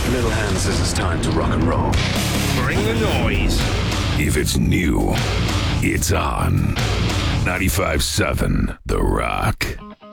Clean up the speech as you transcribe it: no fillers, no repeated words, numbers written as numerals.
Little Hand says it's time to rock and roll. Bring the noise. If it's new, it's on. 95.7 The Rock.